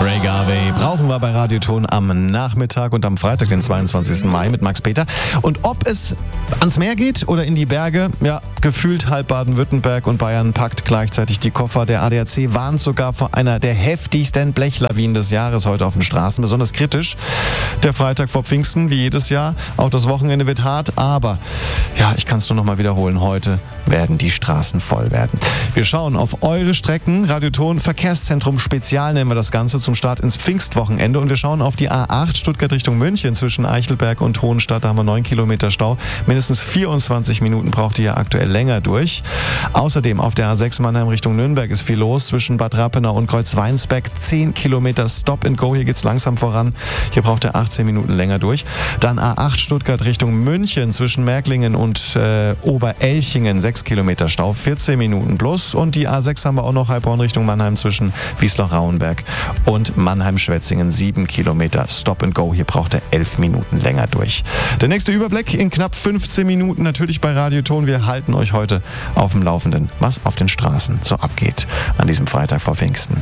Ray Garvey brauchen wir bei Radioton am Nachmittag und am Freitag, den 22. Mai mit Max Peter. Und ob es ans Meer geht oder in die Berge, ja, gefühlt halb Baden-Württemberg und Bayern packt gleichzeitig die Koffer. Der ADAC warnt sogar vor einer der heftigsten Blechlawinen des Jahres heute auf den Straßen. Besonders kritisch der Freitag vor Pfingsten, wie jedes Jahr. Auch das Wochenende wird hart, aber ja, ich kann es nur noch mal wiederholen. Heute werden die Straßen voll werden. Wir schauen auf eure Strecken. Radioton Verkehrszentrum Spezial nennen wir das Ganze zum Start ins Pfingstwochenende. Und wir schauen auf die A8 Stuttgart Richtung München zwischen Eichelberg und Hohenstadt. Da haben wir 9 Kilometer Stau. Mindestens 24 Minuten braucht ihr ja aktuell länger durch. Außerdem auf der A6 Mannheim Richtung Nürnberg ist viel los. Zwischen Bad Rappenau und Kreuzweinsberg 10 Kilometer Stop and Go. Hier geht's langsam voran. Hier braucht ihr 18 Minuten länger durch. Dann A8 Stuttgart Richtung München zwischen Märklingen und Oberelchingen 6 Kilometer Stau, 14 Minuten plus. Und die A6 haben wir auch noch Heilbronn Richtung Mannheim zwischen Wiesloch-Rauenberg und Mannheim-Schwetzingen 7 Kilometer Stop and Go. Hier braucht er 11 Minuten länger durch. Der nächste Überblick in knapp 15 Minuten natürlich bei Radioton. Wir halten euch heute auf dem Laufenden, was auf den Straßen so abgeht an diesem Freitag vor Pfingsten.